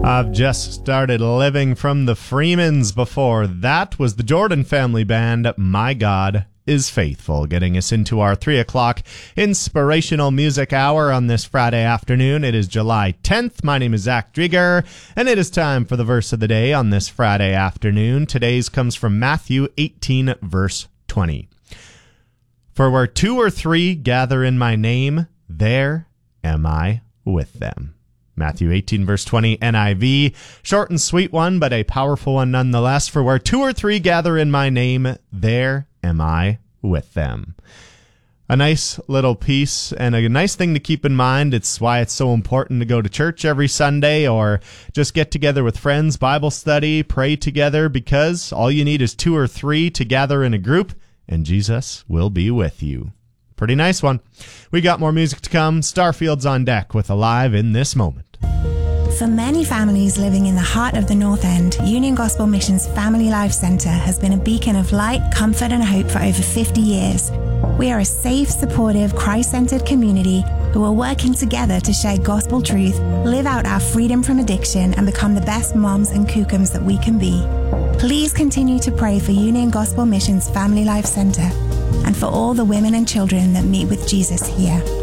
I've just started living from the Freemans. Before that was the Jordan Family Band, My God is Faithful, getting us into our 3 o'clock inspirational music hour on this Friday afternoon. It is July 10th. My name is Zach Drieger, and it is time for the verse of the day on this Friday afternoon. Today's comes from Matthew 18, verse 20. For where 2 or 3 gather in my name, there am I with them. Matthew 18, verse 20, NIV. Short and sweet one, but a powerful one nonetheless. For where 2 or 3 gather in my name, there am I with them. A nice little piece and a nice thing to keep in mind. It's why it's so important to go to church every Sunday or just get together with friends, Bible study, pray together, because all you need is 2 or 3 to gather in a group, and Jesus will be with you. Pretty nice one. We got more music to come. Starfield's on deck with Alive in This Moment. For many families living in the heart of the North End, Union Gospel Mission's Family Life Centre has been a beacon of light, comfort and hope for over 50 years. We are a safe, supportive, Christ-centered community who are working together to share gospel truth, live out our freedom from addiction and become the best moms and kookums that we can be. Please continue to pray for Union Gospel Mission's Family Life Centre and for all the women and children that meet with Jesus here.